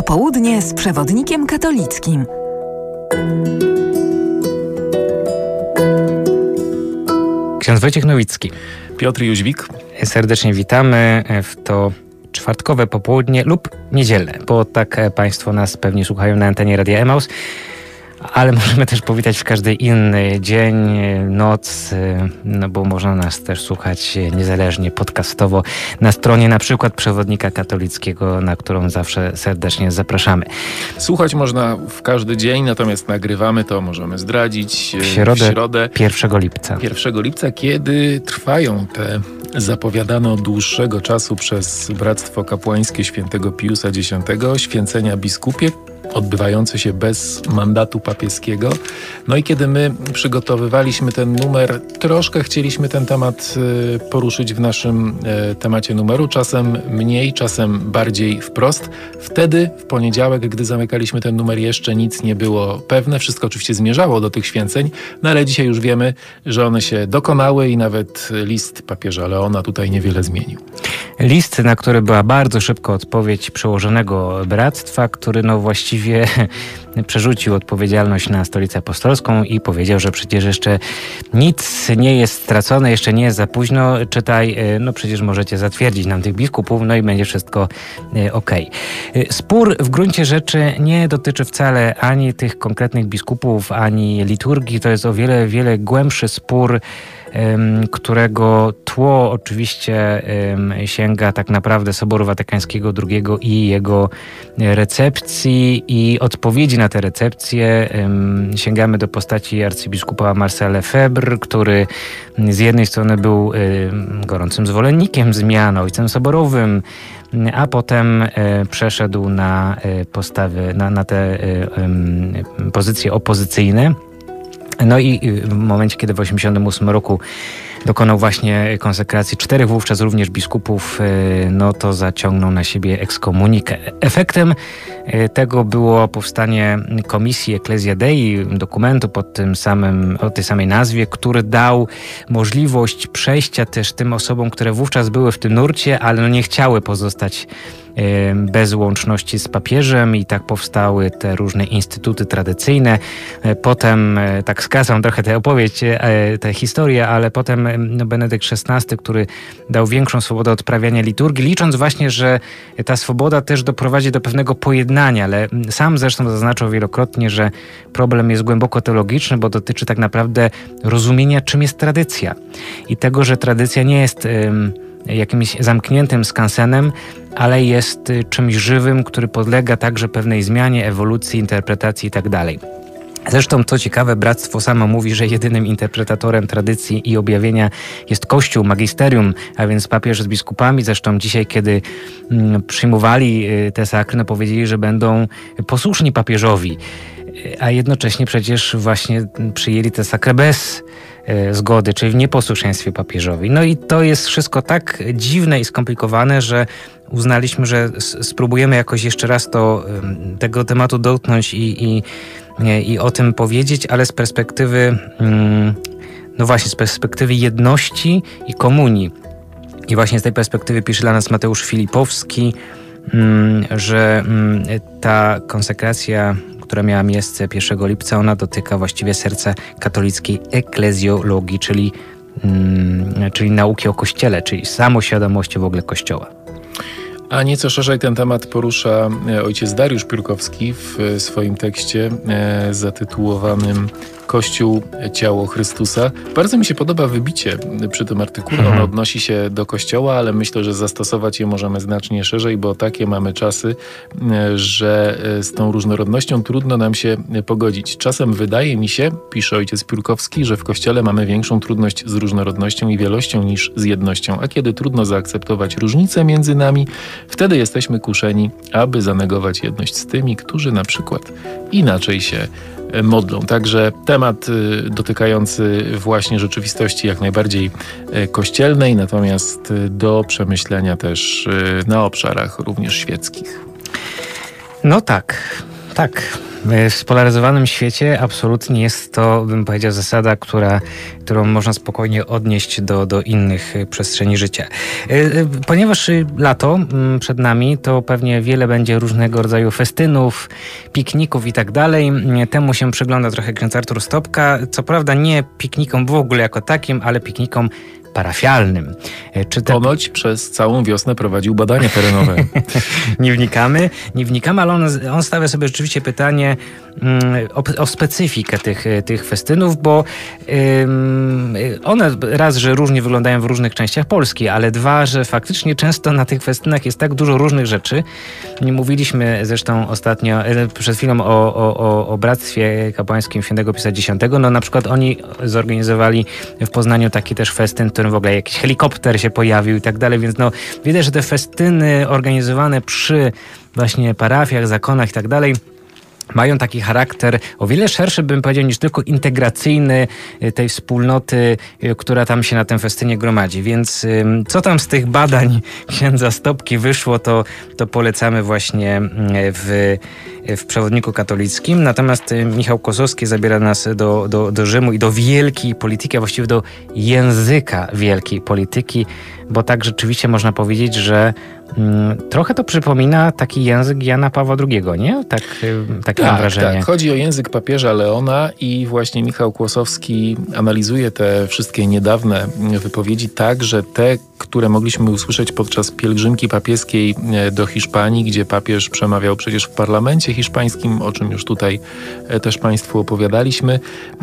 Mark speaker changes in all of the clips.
Speaker 1: Popołudnie z przewodnikiem katolickim.
Speaker 2: Ksiądz Wojciech Nowicki.
Speaker 3: Piotr Jóźwik.
Speaker 2: Serdecznie witamy w to czwartkowe popołudnie lub niedzielne, bo tak Państwo nas pewnie słuchają na antenie Radia Emaus, ale możemy też powitać w każdy inny dzień, noc, no bo można nas też słuchać niezależnie, podcastowo na stronie na przykład Przewodnika Katolickiego, na którą zawsze serdecznie zapraszamy.
Speaker 3: Słuchać można w każdy dzień, natomiast nagrywamy to, możemy zdradzić,
Speaker 2: w środę 1 lipca.
Speaker 3: 1 lipca, kiedy trwają te zapowiadane od dłuższego czasu przez Bractwo Kapłańskie Świętego Piusa X święcenia biskupie, odbywające się bez mandatu papieskiego. No i kiedy my przygotowywaliśmy ten numer, troszkę chcieliśmy ten temat poruszyć w naszym temacie numeru, czasem mniej, czasem bardziej wprost. Wtedy, w poniedziałek, gdy zamykaliśmy ten numer, jeszcze nic nie było pewne. Wszystko oczywiście zmierzało do tych święceń, no ale dzisiaj już wiemy, że one się dokonały i nawet list papieża Leona tutaj niewiele zmienił.
Speaker 2: List, na który była bardzo szybko odpowiedź przełożonego bractwa, który właściwie przerzucił odpowiedzialność na Stolicę Apostolską i powiedział, że przecież jeszcze nic nie jest stracone, jeszcze nie jest za późno, czytaj, przecież możecie zatwierdzić nam tych biskupów, no i będzie wszystko okej. Spór w gruncie rzeczy nie dotyczy wcale ani tych konkretnych biskupów, ani liturgii, to jest o wiele, wiele głębszy spór, którego tło oczywiście sięga tak naprawdę Soboru Watykańskiego II i jego recepcji i odpowiedzi na te recepcje. Sięgamy do postaci arcybiskupa Marcela Lefebvre, który z jednej strony był gorącym zwolennikiem zmian, ojcem soborowym, a potem przeszedł na postawy, na te pozycje opozycyjne. No i w momencie, kiedy w 1988 roku dokonał właśnie konsekracji 4 wówczas również biskupów, no to zaciągnął na siebie ekskomunikę. Efektem tego było powstanie Komisji Ecclesia Dei, dokumentu o tej samej nazwie, który dał możliwość przejścia też tym osobom, które wówczas były w tym nurcie, ale nie chciały pozostać bez łączności z papieżem i tak powstały te różne instytuty tradycyjne. Potem, tak skracam trochę tę opowieść, tę historię, ale potem Benedykt XVI, który dał większą swobodę odprawiania liturgii, licząc właśnie, że ta swoboda też doprowadzi do pewnego pojednania, ale sam zresztą zaznaczał wielokrotnie, że problem jest głęboko teologiczny, bo dotyczy tak naprawdę rozumienia, czym jest tradycja i tego, że tradycja nie jest jakimś zamkniętym skansenem, ale jest czymś żywym, który podlega także pewnej zmianie, ewolucji, interpretacji itd. Zresztą, co ciekawe, bractwo samo mówi, że jedynym interpretatorem tradycji i objawienia jest Kościół, magisterium, a więc papież z biskupami. Zresztą dzisiaj, kiedy przyjmowali te sakry, powiedzieli, że będą posłuszni papieżowi, a jednocześnie przecież właśnie przyjęli te sakry bez zgody, czyli w nieposłuszeństwie papieżowi. No i to jest wszystko tak dziwne i skomplikowane, że uznaliśmy, że spróbujemy jakoś jeszcze raz tego tematu dotknąć i o tym powiedzieć, ale z perspektywy, z perspektywy jedności i komunii. I właśnie z tej perspektywy pisze dla nas Mateusz Filipowski, że ta konsekracja, która miała miejsce 1 lipca, ona dotyka właściwie serca katolickiej eklezjologii, czyli nauki o Kościele, czyli samoświadomości w ogóle Kościoła.
Speaker 3: A nieco szerzej ten temat porusza ojciec Dariusz Piórkowski w swoim tekście zatytułowanym Kościół, ciało Chrystusa. Bardzo mi się podoba wybicie przy tym artykule. Ono odnosi się do Kościoła, ale myślę, że zastosować je możemy znacznie szerzej, bo takie mamy czasy, że z tą różnorodnością trudno nam się pogodzić. Czasem wydaje mi się, pisze ojciec Piórkowski, że w Kościele mamy większą trudność z różnorodnością i wielością niż z jednością, a kiedy trudno zaakceptować różnice między nami, wtedy jesteśmy kuszeni, aby zanegować jedność z tymi, którzy na przykład inaczej się modlą. Także temat dotykający właśnie rzeczywistości jak najbardziej kościelnej, natomiast do przemyślenia też na obszarach również świeckich.
Speaker 2: No tak. Tak. W spolaryzowanym świecie absolutnie jest to, bym powiedział, zasada, którą można spokojnie odnieść do innych przestrzeni życia. Ponieważ lato przed nami, to pewnie wiele będzie różnego rodzaju festynów, pikników i tak dalej. Temu się przygląda trochę ksiądz Artur Stopka. Co prawda nie piknikom w ogóle jako takim, ale piknikom parafialnym.
Speaker 3: Ponoć przez całą wiosnę prowadził badania terenowe.
Speaker 2: Nie wnikamy, ale on stawia sobie rzeczywiście pytanie o specyfikę tych festynów, bo one raz, że różnie wyglądają w różnych częściach Polski, ale dwa, że faktycznie często na tych festynach jest tak dużo różnych rzeczy. Mówiliśmy zresztą ostatnio, przed chwilą o Bractwie Kapłańskim Świętego Pisa X. No na przykład oni zorganizowali w Poznaniu taki też festyn, w którym w ogóle jakiś helikopter się pojawił i tak dalej, więc no widać, że te festyny organizowane przy właśnie parafiach, zakonach i tak dalej mają taki charakter o wiele szerszy, bym powiedział, niż tylko integracyjny tej wspólnoty, która tam się na tym festynie gromadzi. Więc co tam z tych badań księdza Stopki wyszło, to polecamy właśnie w Przewodniku Katolickim. Natomiast Michał Kosowski zabiera nas do Rzymu i do wielkiej polityki, a właściwie do języka wielkiej polityki, bo tak rzeczywiście można powiedzieć, że trochę to przypomina taki język Jana Pawła II, nie? Takie mam wrażenie.
Speaker 3: Tak. Chodzi o język papieża Leona i właśnie Michał Kłosowski analizuje te wszystkie niedawne wypowiedzi tak, że te, które mogliśmy usłyszeć podczas pielgrzymki papieskiej do Hiszpanii, gdzie papież przemawiał przecież w parlamencie hiszpańskim, o czym już tutaj też Państwu opowiadaliśmy.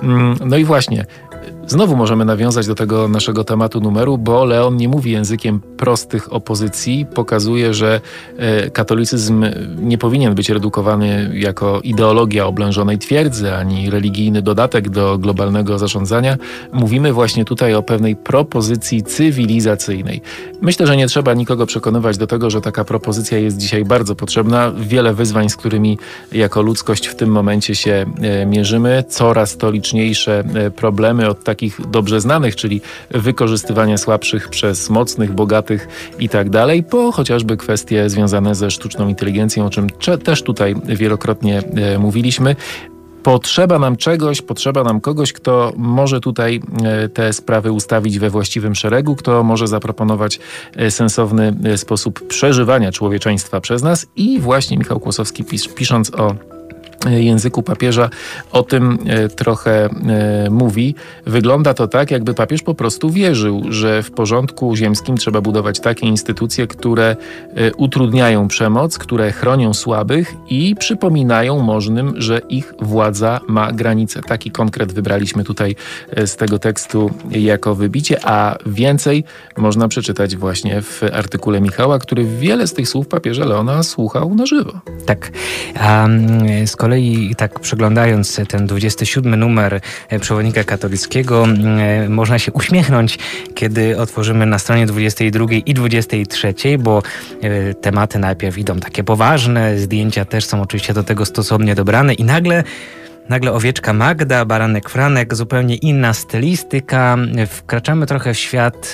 Speaker 3: No i właśnie, znowu możemy nawiązać do tego naszego tematu numeru, bo Leon nie mówi językiem prostych opozycji, pokazuje, że katolicyzm nie powinien być redukowany jako ideologia oblężonej twierdzy, ani religijny dodatek do globalnego zarządzania. Mówimy właśnie tutaj o pewnej propozycji cywilizacyjnej. Myślę, że nie trzeba nikogo przekonywać do tego, że taka propozycja jest dzisiaj bardzo potrzebna. Wiele wyzwań, z którymi jako ludzkość w tym momencie się mierzymy, coraz to liczniejsze problemy od takich dobrze znanych, czyli wykorzystywania słabszych przez mocnych, bogatych i tak dalej, po chociażby kwestie związane ze sztuczną inteligencją, o czym też tutaj wielokrotnie mówiliśmy. Potrzeba nam czegoś, potrzeba nam kogoś, kto może tutaj te sprawy ustawić we właściwym szeregu, kto może zaproponować sensowny sposób przeżywania człowieczeństwa przez nas i właśnie Michał Kłosowski pisząc o języku papieża o tym trochę mówi. Wygląda to tak, jakby papież po prostu wierzył, że w porządku ziemskim trzeba budować takie instytucje, które utrudniają przemoc, które chronią słabych i przypominają możnym, że ich władza ma granice. Taki konkret wybraliśmy tutaj z tego tekstu jako wybicie, a więcej można przeczytać właśnie w artykule Michała, który wiele z tych słów papieża Leona słuchał na żywo.
Speaker 2: Tak. A z kolei tak przeglądając ten 27 numer Przewodnika Katolickiego, można się uśmiechnąć, kiedy otworzymy na stronie 22 i 23, bo tematy najpierw idą takie poważne, zdjęcia też są oczywiście do tego stosownie dobrane i nagle owieczka Magda, baranek Franek, zupełnie inna stylistyka. Wkraczamy trochę w świat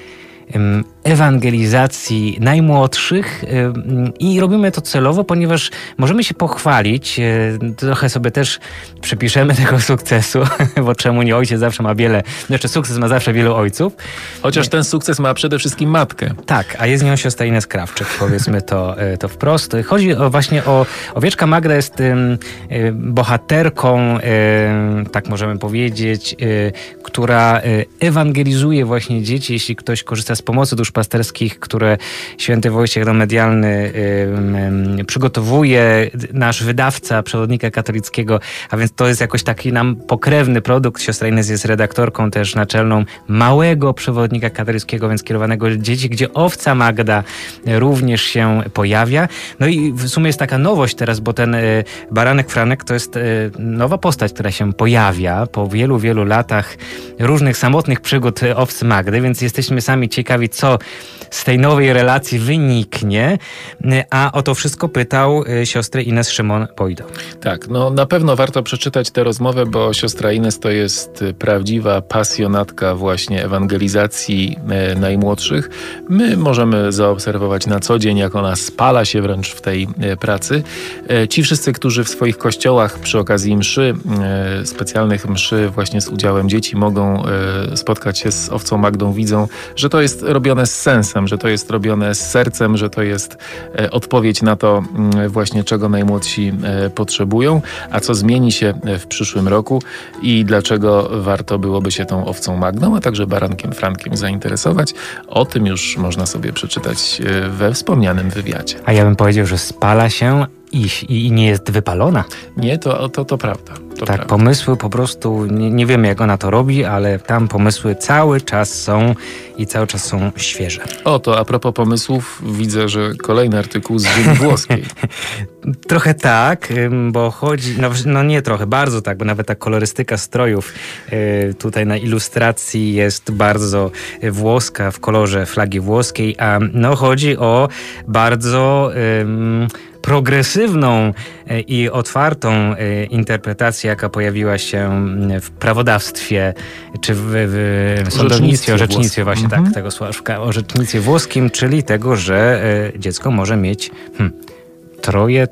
Speaker 2: ewangelizacji najmłodszych i robimy to celowo, ponieważ możemy się pochwalić, trochę sobie też przypiszemy tego sukcesu, bo czemu nie, ojciec zawsze ma sukces ma zawsze wielu ojców.
Speaker 3: Chociaż ten sukces ma przede wszystkim matkę.
Speaker 2: Tak, a jest nią siostra Ines Krawczyk, powiedzmy to wprost. Chodzi właśnie o owieczka Magda jest bohaterką, tak możemy powiedzieć, która ewangelizuje właśnie dzieci, jeśli ktoś korzysta z pomocy duszpasterskich, które święty Wojciech medialny przygotowuje, nasz wydawca Przewodnika Katolickiego, a więc to jest jakoś taki nam pokrewny produkt. Siostra Ines jest redaktorką też naczelną małego Przewodnika Katolickiego, więc kierowanego do dzieci, gdzie owca Magda również się pojawia. No i w sumie jest taka nowość teraz, bo ten baranek Franek to jest nowa postać, która się pojawia po wielu, wielu latach różnych samotnych przygód owcy Magdy, więc jesteśmy sami ciekawi, co z tej nowej relacji wyniknie. A o to wszystko pytał siostrę Ines Szymon-Bojdo.
Speaker 3: Tak, no na pewno warto przeczytać tę rozmowę, bo siostra Ines to jest prawdziwa pasjonatka właśnie ewangelizacji najmłodszych. My możemy zaobserwować na co dzień, jak ona spala się wręcz w tej pracy. Ci wszyscy, którzy w swoich kościołach przy okazji mszy, specjalnych mszy właśnie z udziałem dzieci mogą spotkać się z owcą Magdą, widzą, że to jest robione z sensem, że to jest robione z sercem, że to jest odpowiedź na to właśnie, czego najmłodsi potrzebują, a co zmieni się w przyszłym roku i dlaczego warto byłoby się tą owcą Magdą, a także barankiem Frankiem zainteresować. O tym już można sobie przeczytać we wspomnianym wywiadzie.
Speaker 2: A ja bym powiedział, że spala się i nie jest wypalona.
Speaker 3: Nie, to prawda. To
Speaker 2: tak,
Speaker 3: prawda.
Speaker 2: pomysły po prostu, nie wiemy jak ona to robi, ale tam pomysły cały czas są i cały czas są świeże.
Speaker 3: Oto, a propos pomysłów, widzę, że kolejny artykuł z ziemi włoskiej.
Speaker 2: Trochę tak, bo chodzi, no nie trochę, bardzo tak, bo nawet ta kolorystyka strojów tutaj na ilustracji jest bardzo włoska, w kolorze flagi włoskiej, a no chodzi o bardzo progresywną i otwartą interpretację, jaka pojawiła się w prawodawstwie, czy w sądownictwie, orzecznictwie właśnie tak, tego słówka, orzecznictwie włoskim, czyli tego, że dziecko może mieć troje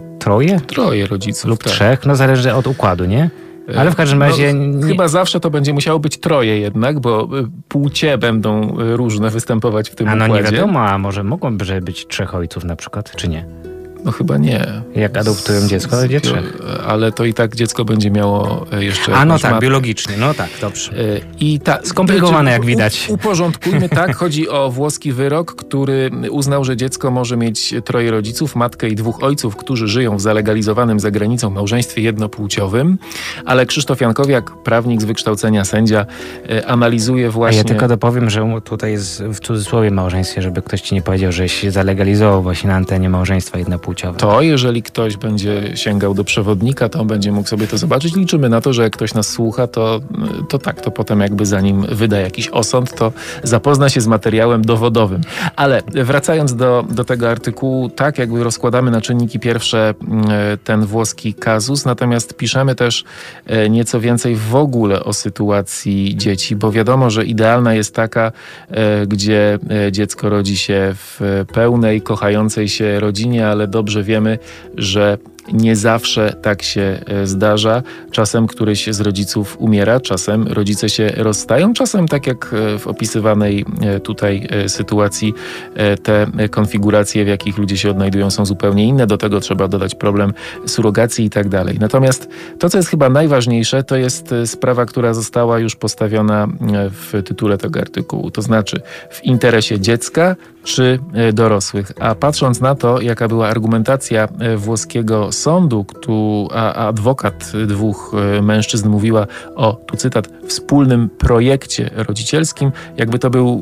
Speaker 3: rodziców.
Speaker 2: lub
Speaker 3: tak.
Speaker 2: trzech, no zależy od układu, nie? Ale w każdym razie...
Speaker 3: Chyba zawsze to będzie musiało być troje jednak, bo płcie będą różne występować w tym układzie.
Speaker 2: nie wiadomo, a może mogłoby być trzech ojców na przykład, czy nie?
Speaker 3: No chyba nie.
Speaker 2: Jak adoptują dziecko, będzie trzech.
Speaker 3: Ale to i tak dziecko będzie miało jeszcze...
Speaker 2: A no tak, biologicznie, no tak, dobrze.
Speaker 3: Skomplikowane
Speaker 2: jak widać.
Speaker 3: Uporządkujmy, tak. Chodzi o włoski wyrok, który uznał, że dziecko może mieć troje rodziców, matkę i dwóch ojców, którzy żyją w zalegalizowanym za granicą małżeństwie jednopłciowym. Ale Krzysztof Jankowiak, prawnik z wykształcenia, sędzia, analizuje właśnie...
Speaker 2: A ja tylko dopowiem, że tutaj jest w cudzysłowie małżeństwie, żeby ktoś ci nie powiedział, że się zalegalizował właśnie na antenie małżeństwa jednopłciowego.
Speaker 3: To jeżeli ktoś będzie sięgał do przewodnika, to będzie mógł sobie to zobaczyć. Liczymy na to, że jak ktoś nas słucha, to potem jakby zanim wyda jakiś osąd, to zapozna się z materiałem dowodowym. Ale wracając do tego artykułu, tak jakby rozkładamy na czynniki pierwsze ten włoski kazus, natomiast piszemy też nieco więcej w ogóle o sytuacji dzieci, bo wiadomo, że idealna jest taka, gdzie dziecko rodzi się w pełnej, kochającej się rodzinie, ale dobrze wiemy, że nie zawsze tak się zdarza. Czasem któryś z rodziców umiera, czasem rodzice się rozstają, czasem tak jak w opisywanej tutaj sytuacji te konfiguracje, w jakich ludzie się odnajdują, są zupełnie inne. Do tego trzeba dodać problem surogacji i tak dalej. Natomiast to, co jest chyba najważniejsze, to jest sprawa, która została już postawiona w tytule tego artykułu. To znaczy w interesie dziecka czy dorosłych. A patrząc na to, jaka była argumentacja włoskiego sądu, a adwokat dwóch mężczyzn mówiła o, tu cytat, wspólnym projekcie rodzicielskim, jakby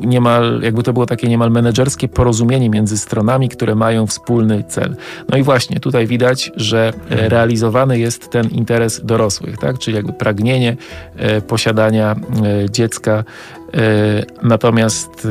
Speaker 3: to było takie niemal menedżerskie porozumienie między stronami, które mają wspólny cel. No i właśnie tutaj widać, że realizowany jest ten interes dorosłych, tak? Czyli jakby pragnienie posiadania dziecka, natomiast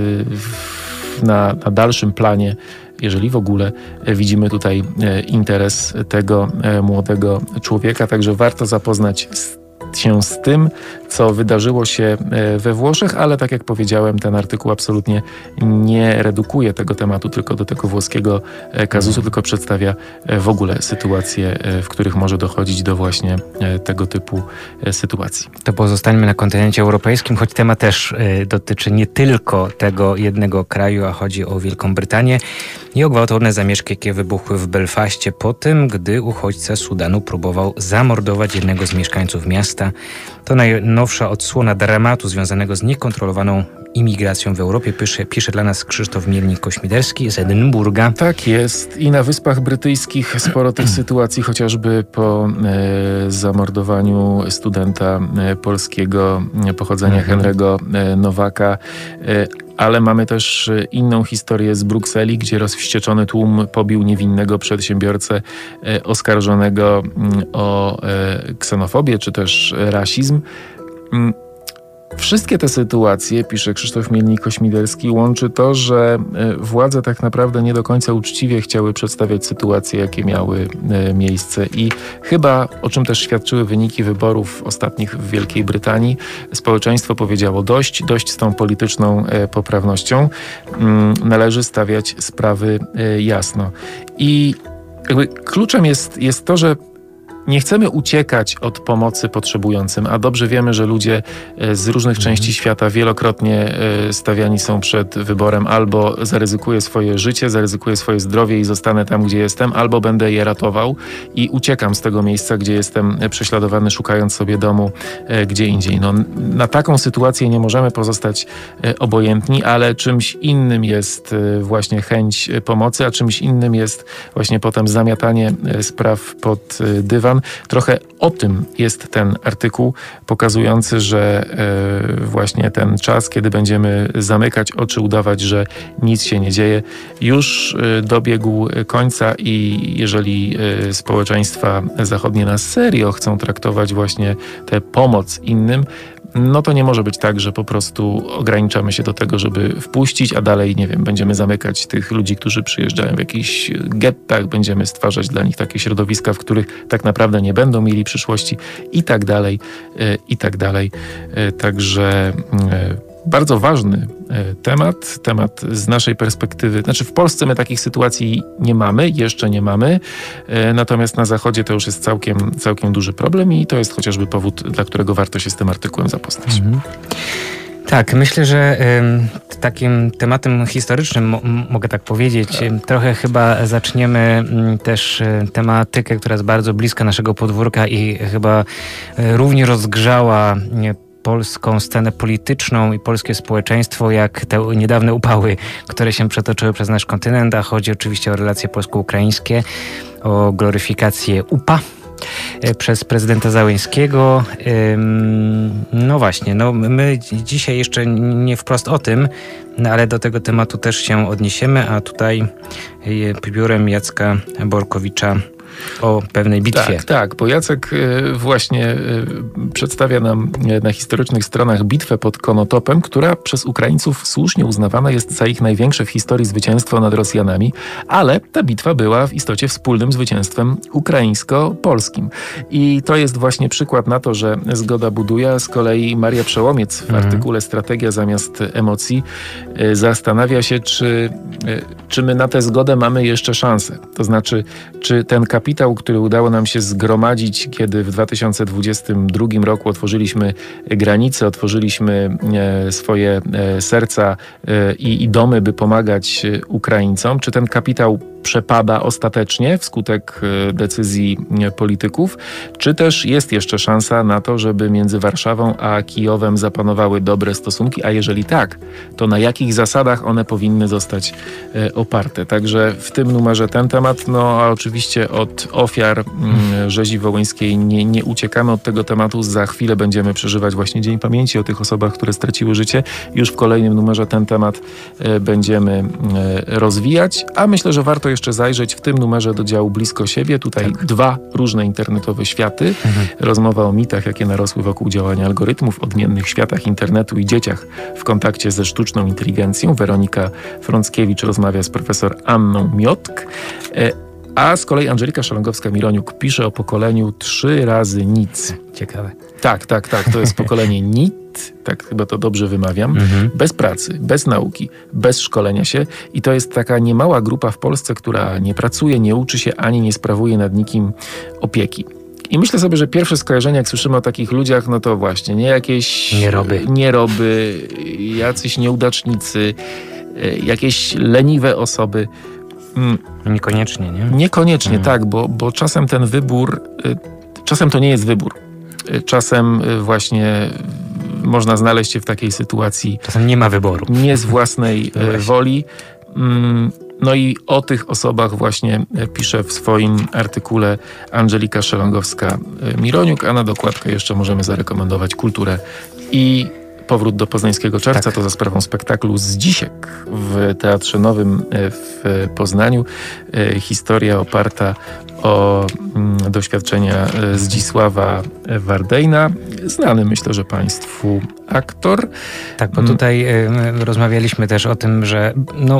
Speaker 3: na dalszym planie, jeżeli w ogóle, widzimy tutaj interes tego młodego człowieka, także warto zapoznać się z tym, co wydarzyło się we Włoszech, ale tak jak powiedziałem, ten artykuł absolutnie nie redukuje tego tematu tylko do tego włoskiego kazusu, tylko przedstawia w ogóle sytuacje, w których może dochodzić do właśnie tego typu sytuacji.
Speaker 2: To pozostańmy na kontynencie europejskim, choć temat też dotyczy nie tylko tego jednego kraju, a chodzi o Wielką Brytanię i o gwałtowne zamieszki, jakie wybuchły w Belfaście po tym, gdy uchodźca z Sudanu próbował zamordować jednego z mieszkańców miasta. To najnowsza odsłona dramatu związanego z niekontrolowaną imigracją w Europie. Pisze dla nas Krzysztof Mielnik-Kośmiderski z Edynburga.
Speaker 3: Tak jest. I na Wyspach Brytyjskich sporo tych sytuacji, chociażby po zamordowaniu studenta polskiego pochodzenia Henry'ego Nowaka. Ale mamy też inną historię z Brukseli, gdzie rozwścieczony tłum pobił niewinnego przedsiębiorcę oskarżonego o ksenofobię czy też rasizm. Wszystkie te sytuacje, pisze Krzysztof Mielnik-Kośmiderski, łączy to, że władze tak naprawdę nie do końca uczciwie chciały przedstawiać sytuacje, jakie miały miejsce. I chyba, o czym też świadczyły wyniki wyborów ostatnich w Wielkiej Brytanii, społeczeństwo powiedziało dość z tą polityczną poprawnością. Należy stawiać sprawy jasno. I jakby kluczem jest to, że nie chcemy uciekać od pomocy potrzebującym, a dobrze wiemy, że ludzie z różnych części świata wielokrotnie stawiani są przed wyborem: albo zaryzykuję swoje życie, zaryzykuję swoje zdrowie i zostanę tam, gdzie jestem, albo będę je ratował i uciekam z tego miejsca, gdzie jestem prześladowany, szukając sobie domu gdzie indziej. No, na taką sytuację nie możemy pozostać obojętni, ale czymś innym jest właśnie chęć pomocy, a czymś innym jest właśnie potem zamiatanie spraw pod dywan. Trochę o tym jest ten artykuł, pokazujący, że właśnie ten czas, kiedy będziemy zamykać oczy, udawać, że nic się nie dzieje, już dobiegł końca i jeżeli społeczeństwa zachodnie na serio chcą traktować właśnie tę pomoc innym, no to nie może być tak, że po prostu ograniczamy się do tego, żeby wpuścić, a dalej, nie wiem, będziemy zamykać tych ludzi, którzy przyjeżdżają w jakichś gettach, będziemy stwarzać dla nich takie środowiska, w których tak naprawdę nie będą mieli przyszłości i tak dalej, i tak dalej. Także bardzo ważny temat z naszej perspektywy. Znaczy w Polsce my takich sytuacji jeszcze nie mamy, natomiast na Zachodzie to już jest całkiem duży problem i to jest chociażby powód, dla którego warto się z tym artykułem zapoznać.
Speaker 2: Tak, myślę, że takim tematem historycznym, mogę tak powiedzieć, trochę chyba zaczniemy też tematykę, która jest bardzo bliska naszego podwórka i chyba równie rozgrzała polską scenę polityczną i polskie społeczeństwo, jak te niedawne upały, które się przetoczyły przez nasz kontynent, a chodzi oczywiście o relacje polsko-ukraińskie, o gloryfikację UPA przez prezydenta Załęskiego. No właśnie, my dzisiaj jeszcze nie wprost o tym, ale do tego tematu też się odniesiemy, a tutaj biurem Jacka Borkowicza o pewnej bitwie.
Speaker 3: Tak, bo Jacek właśnie przedstawia nam na historycznych stronach bitwę pod Konotopem, która przez Ukraińców słusznie uznawana jest za ich największe w historii zwycięstwo nad Rosjanami, ale ta bitwa była w istocie wspólnym zwycięstwem ukraińsko-polskim. I to jest właśnie przykład na to, że zgoda buduje, a z kolei Maria Przełomiec w artykule Strategia zamiast emocji zastanawia się, czy my na tę zgodę mamy jeszcze szansę. To znaczy, czy ten kapitał, który udało nam się zgromadzić, kiedy w 2022 roku otworzyliśmy granice, otworzyliśmy swoje serca i domy, by pomagać Ukraińcom, czy ten kapitał przepada ostatecznie wskutek decyzji polityków, czy też jest jeszcze szansa na to, żeby między Warszawą a Kijowem zapanowały dobre stosunki, a jeżeli tak, to na jakich zasadach one powinny zostać oparte. Także w tym numerze ten temat, a oczywiście od ofiar rzezi wołyńskiej nie uciekamy od tego tematu. Za chwilę będziemy przeżywać właśnie Dzień Pamięci o tych osobach, które straciły życie. Już w kolejnym numerze ten temat będziemy rozwijać, a myślę, że warto jeszcze zajrzeć w tym numerze do działu Blisko siebie. Tutaj dwa różne internetowe światy. Rozmowa o mitach, jakie narosły wokół działania algorytmów, odmiennych światach internetu i dzieciach w kontakcie ze sztuczną inteligencją. Weronika Frąckiewicz rozmawia z profesor Anną Miotk. A z kolei Andżelika Szalongowska-Mironiuk pisze o pokoleniu 3 razy nic.
Speaker 2: Ciekawe.
Speaker 3: Tak. To jest pokolenie NIT, tak chyba to dobrze wymawiam, bez pracy, bez nauki, bez szkolenia się i to jest taka niemała grupa w Polsce, która nie pracuje, nie uczy się, ani nie sprawuje nad nikim opieki. I myślę sobie, że pierwsze skojarzenie, jak słyszymy o takich ludziach, no to właśnie, jakieś nieroby, jacyś nieudacznicy, jakieś leniwe osoby.
Speaker 2: Niekoniecznie, nie?
Speaker 3: Niekoniecznie, tak, bo czasem ten wybór, czasem to nie jest wybór. Czasem właśnie można znaleźć się w takiej sytuacji.
Speaker 2: Czasem nie ma wyboru.
Speaker 3: Nie z własnej woli. No i o tych osobach właśnie pisze w swoim artykule Andżelika Szalongowska-Mironiuk, a na dokładkę jeszcze możemy zarekomendować Kulturę i Powrót do Poznańskiego Czerwca,
Speaker 2: Tak.
Speaker 3: to za sprawą spektaklu Zdzisiek w Teatrze Nowym w Poznaniu. Historia oparta o doświadczenia Zdzisława Wardejna. Znany, myślę, że Państwu aktor.
Speaker 2: Tak, bo tutaj rozmawialiśmy też o tym, że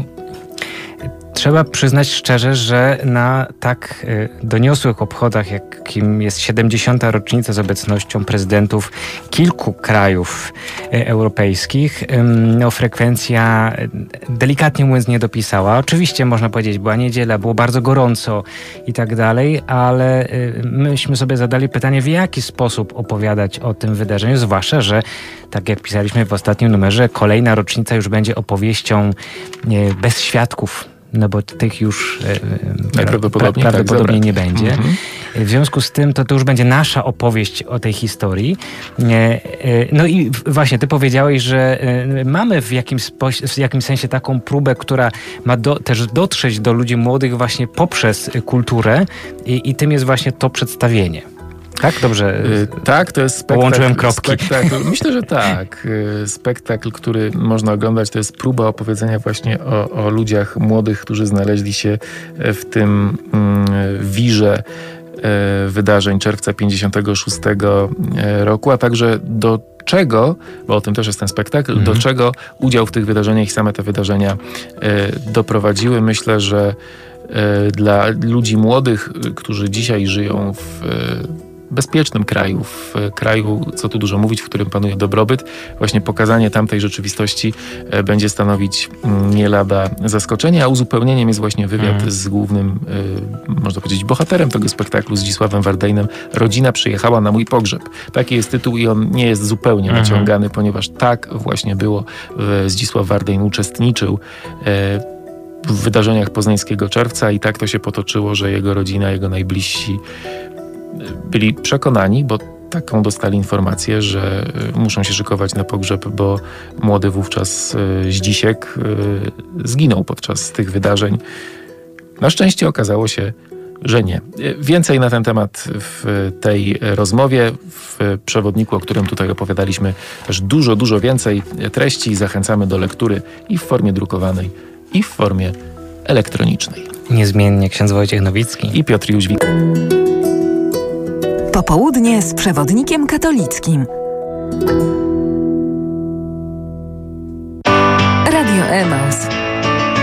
Speaker 2: trzeba przyznać szczerze, że na tak doniosłych obchodach, jakim jest 70. rocznica z obecnością prezydentów kilku krajów europejskich, frekwencja delikatnie mówiąc nie dopisała. Oczywiście można powiedzieć, była niedziela, było bardzo gorąco i tak dalej, ale myśmy sobie zadali pytanie, w jaki sposób opowiadać o tym wydarzeniu, zwłaszcza, że tak jak pisaliśmy w ostatnim numerze, kolejna rocznica już będzie opowieścią bez świadków. No bo tych już
Speaker 3: prawdopodobnie
Speaker 2: nie będzie. W związku z tym to już będzie nasza opowieść o tej historii. No i właśnie ty powiedziałeś, że mamy w jakimś sensie taką próbę, która ma też dotrzeć do ludzi młodych właśnie poprzez kulturę i tym jest właśnie to przedstawienie. Tak? Dobrze.
Speaker 3: Tak, to jest spektakl.
Speaker 2: Połączyłem kropki.
Speaker 3: Myślę, że tak. Spektakl, który można oglądać, to jest próba opowiedzenia właśnie o ludziach młodych, którzy znaleźli się w tym wirze wydarzeń czerwca 56 roku, a także do czego, bo o tym też jest ten spektakl, do czego udział w tych wydarzeniach i same te wydarzenia doprowadziły. Myślę, że dla ludzi młodych, którzy dzisiaj żyją w bezpiecznym kraju, w kraju, co tu dużo mówić, w którym panuje dobrobyt, właśnie pokazanie tamtej rzeczywistości będzie stanowić nie lada zaskoczenie, a uzupełnieniem jest właśnie wywiad z głównym, można powiedzieć, bohaterem tego spektaklu, Zdzisławem Wardejnem. Rodzina przyjechała na mój pogrzeb. Taki jest tytuł i on nie jest zupełnie naciągany, ponieważ tak właśnie było. Zdzisław Wardejn uczestniczył w wydarzeniach Poznańskiego Czerwca i tak to się potoczyło, że jego rodzina, jego najbliżsi byli przekonani, bo taką dostali informację, że muszą się szykować na pogrzeb, bo młody wówczas Zdzisiek zginął podczas tych wydarzeń. Na szczęście okazało się, że nie. Więcej na ten temat w tej rozmowie, w przewodniku, o którym tutaj opowiadaliśmy, też dużo więcej treści. Zachęcamy do lektury i w formie drukowanej, i w formie elektronicznej.
Speaker 2: Niezmiennie ksiądz Wojciech Nowicki
Speaker 3: I Piotr Jóźwik.
Speaker 1: Popołudnie z przewodnikiem katolickim.